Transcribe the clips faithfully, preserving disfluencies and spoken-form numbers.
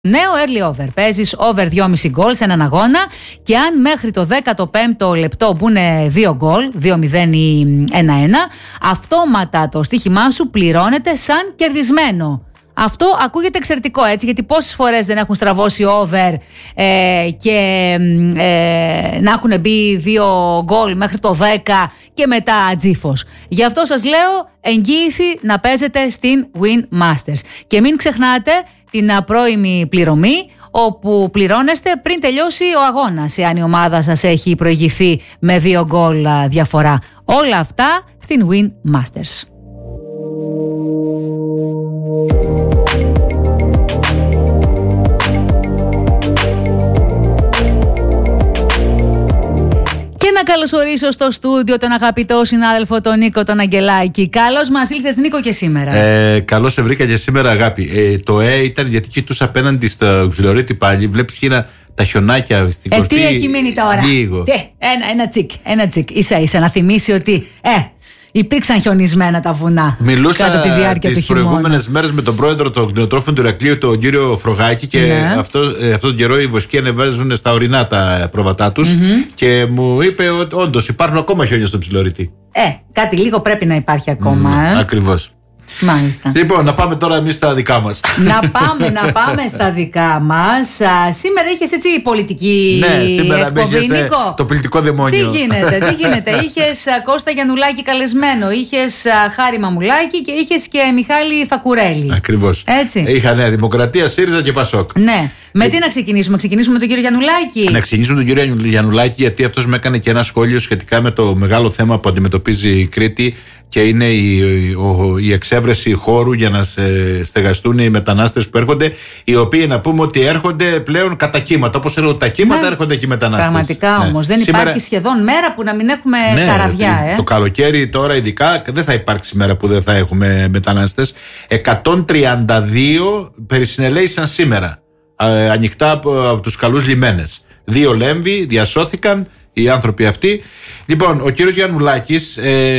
Νέο early over. Παίζεις over δυόμισι γκολ σε έναν αγώνα και αν μέχρι το δέκατο πέμπτο λεπτό μπουν δύο γκολ, δύο μηδέν ή ένα ένα, αυτόματα το στοίχημά σου πληρώνεται σαν κερδισμένο. Αυτό ακούγεται εξαιρετικό, έτσι, γιατί πόσες φορές δεν έχουν στραβώσει over ε, και ε, να έχουν μπει δύο γκολ μέχρι το δέκα και μετά τζίφος. Γι' αυτό σας λέω εγγύηση να παίζετε στην Win Masters. Και μην ξεχνάτε την πρώιμη πληρωμή, όπου πληρώνεστε πριν τελειώσει ο αγώνας, εάν η ομάδα σας έχει προηγηθεί με δύο γκολ διαφορά. Όλα αυτά στην Win Masters. Και να καλωσορίσω στο στούντιο τον αγαπητό συνάδελφο τον Νίκο τον Αγγελάκη. Καλώς μας ήλθες, Νίκο, και σήμερα. Ε, καλώς σε βρήκα και σήμερα, αγάπη. Ε, το Ε ήταν γιατί κοιτούσα απέναντι στο Ξυλωρίτη πάλι. Βλέπεις χίνα τα χιονάκια στην ε, κορφή. Τι έχει μείνει τώρα. Λίγο. Τι, ένα, ένα τσικ, ένα τσικ. Ίσα ίσα να θυμίσει ότι ε, υπήρξαν χιονισμένα τα βουνά. Μιλούσα κατά τη διάρκεια τις προηγούμενες μέρες με τον πρόεδρο των κτηνοτρόφων του Ηρακλείου, τον κύριο Φρογάκη, και ναι. αυτό, ε, αυτόν τον καιρό οι βοσκοί ανεβάζουν στα ορεινά τα πρόβατά τους, mm-hmm. και μου είπε ότι όντως υπάρχουν ακόμα χιόνια στο Ψιλορίτη. Ε, κάτι λίγο πρέπει να υπάρχει ακόμα. Mm, ε. Ακριβώς. Μάλιστα. Λοιπόν, να πάμε τώρα εμείς στα δικά μας. Να πάμε, να πάμε στα δικά μας. Σήμερα είχες έτσι πολιτική ναι, σήμερα εκπομπή, είχες Νίκο. Το πολιτικό δαιμόνιο. Τι γίνεται, τι γίνεται. Είχες Κώστα Γιαννουλάκη καλεσμένο, είχες Χάρη Μαμουλάκη και είχες και Μιχάλη Φακουρέλη. Ακριβώς. Έτσι. Είχα Νέα Δημοκρατία, ΣΥΡΙΖΑ και ΠΑΣΟΚ. Ναι. Με τι να ξεκινήσουμε, ξεκινήσουμε με τον κύριο Γιαννουλάκη. Να ξεκινήσουμε με τον κύριο Γιαννουλάκη, γιατί αυτός με έκανε και ένα σχόλιο σχετικά με το μεγάλο θέμα που αντιμετωπίζει η Κρήτη, και είναι η, ο, η εξέβρεση χώρου για να σε στεγαστούν οι μετανάστες που έρχονται, οι οποίοι, να πούμε, ότι έρχονται πλέον κατά κύματα. Όπως έρχονται τα κύματα, ναι, έρχονται και οι μετανάστες. Πραγματικά, ναι. Όμως δεν Σήμερα... υπάρχει σχεδόν μέρα που να μην έχουμε ναι, καραβιά. Ε. Το καλοκαίρι τώρα ειδικά δεν θα υπάρξει μέρα που δεν θα έχουμε μετανάστες. εκατόν τριάντα δύο περισυνελέησαν σήμερα, ε, ανοιχτά από, από τους καλούς λιμένες. Δύο Λέμβοι διασώθηκαν οι άνθρωποι αυτοί. Λοιπόν, ο κύριος Γιαννουλάκης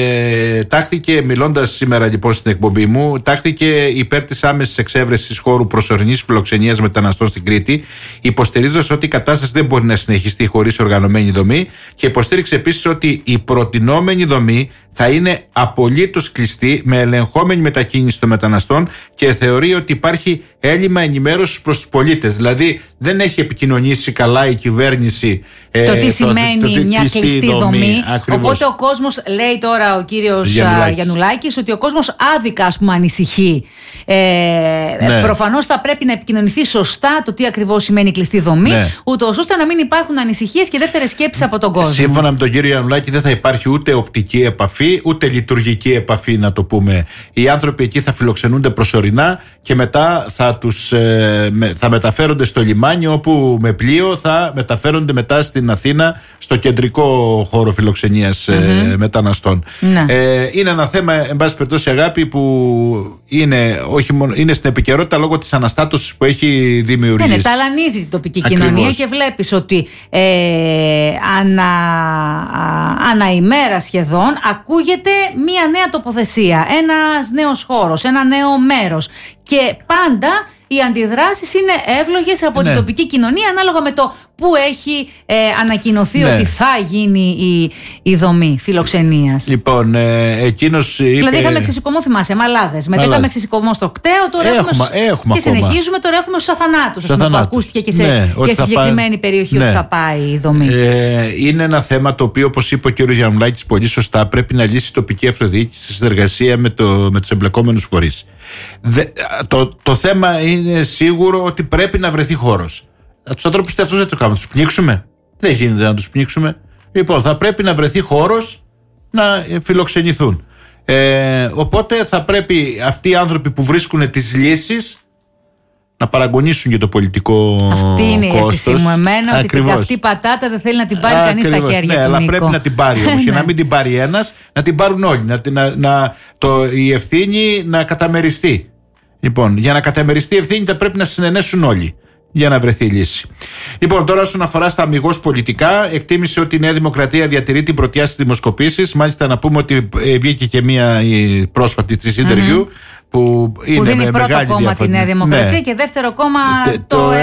ε, τάχθηκε, μιλώντας σήμερα λοιπόν στην εκπομπή μου, τάχθηκε υπέρ της άμεσης εξέβρεσης χώρου προσωρινής φιλοξενίας μεταναστών στην Κρήτη, υποστηρίζοντας ότι η κατάσταση δεν μπορεί να συνεχιστεί χωρίς οργανωμένη δομή, και υποστήριξε επίσης ότι η προτινόμενη δομή θα είναι απολύτως κλειστή, με ελεγχόμενη μετακίνηση των μεταναστών, και θεωρεί ότι υπάρχει έλλειμμα ενημέρωσης προς τους πολίτες. Δηλαδή δεν έχει επικοινωνήσει καλά η κυβέρνηση ε, το τι το, σημαίνει το, το, το, μια κλειστή, κλειστή δομή, δομή. Οπότε ο κόσμος, λέει τώρα ο κύριος Γιαννουλάκης, Γιαννουλάκης, ότι ο κόσμος άδικα, ας πούμε, ανησυχεί. Ε, ναι. Προφανώς θα πρέπει να επικοινωνηθεί σωστά το τι ακριβώς σημαίνει κλειστή δομή, ναι, ούτως ώστε να μην υπάρχουν ανησυχίες και δεύτερες σκέψεις από τον κόσμο. Σύμφωνα με τον κύριο Γιαννουλάκη, δεν θα υπάρχει ούτε οπτική επαφή, ούτε λειτουργική επαφή, να το πούμε. Οι άνθρωποι εκεί θα φιλοξενούνται προσωρινά και μετά θα, τους, ε, με, θα μεταφέρονται στο λιμάνι, όπου με πλοίο θα μεταφέρονται μετά στην Αθήνα, στο κεντρικό χώρο φιλοξενίας mm-hmm. ε, μεταναστών. Ναι. Ε, είναι ένα θέμα, εν πάση περιπτώσει, αγάπη, που είναι, όχι μόνο, είναι στην επικαιρότητα λόγω της αναστάτωσης που έχει δημιουργήσει. Ναι, ταλανίζει την τοπική Ακριβώς. κοινωνία, και βλέπεις ότι ε, ανα, ανα ημέρα σχεδόν ακούγεται μία νέα τοποθεσία, ένας νέος χώρος, ένα νέο μέρος, και πάντα οι αντιδράσεις είναι εύλογες από ναι. την τοπική κοινωνία, ανάλογα με το που έχει ε, ανακοινωθεί ναι. ότι θα γίνει η, η δομή φιλοξενίας. Λοιπόν, ε, εκείνος είπε... Δηλαδή είχαμε ξεσηκωμό, θυμάσαι, Μαλάδες, μετά είχαμε ξεσηκωμό στο Κταίο, τώρα έχουμε, έχουμε, έχουμε και ακόμα. συνεχίζουμε, τώρα έχουμε στους Αθανάτους, στους που ακούστηκε και σε, ναι, και στη συγκεκριμένη πάει... περιοχή ναι. ότι θα πάει η δομή. Ε, είναι ένα θέμα το οποίο, όπως είπε ο κ. Γιαννουλάκης πολύ σωστά, πρέπει να λύσει η τοπική αυτοδιοίκηση σε συνεργασία με, το, με τους εμπλεκόμενους φορείς. Δε, το, το θέμα είναι σίγουρο ότι πρέπει να βρεθεί χώρος. Τους ανθρώπους αυτούς δεν το κάνουμε, τους πνίξουμε. Δεν γίνεται να τους πνίξουμε. Λοιπόν, θα πρέπει να βρεθεί χώρος να φιλοξενηθούν. Ε, οπότε θα πρέπει αυτοί οι άνθρωποι που βρίσκουν τις λύσεις να παραγωνίσουν για το πολιτικό κόστος. Αυτή είναι η αίσθηση μου εμένα, Ακριβώς. ότι αυτή η πατάτα δεν θέλει να την πάρει κανείς στα χέρια ναι, του. Αλλά Νίκο. πρέπει να την πάρει όμως. Και να μην την πάρει ένας, να την πάρουν όλοι. Να, να, να, το, η ευθύνη να καταμεριστεί. Λοιπόν, για να καταμεριστεί η ευθύνη θα πρέπει να συνενέσουν όλοι, για να βρεθεί λύση. Λοιπόν, τώρα όσον αφορά στα αμιγώς πολιτικά, εκτίμησε ότι η Νέα Δημοκρατία διατηρεί την πρωτιά στις δημοσκοπήσεις. Μάλιστα, να πούμε ότι βγήκε και μία πρόσφατη της interview, mm-hmm. που, είναι που δίνει με πρώτο μεγάλη κόμμα διαφορά. τη Νέα Δημοκρατία, ναι, και δεύτερο κόμμα το, το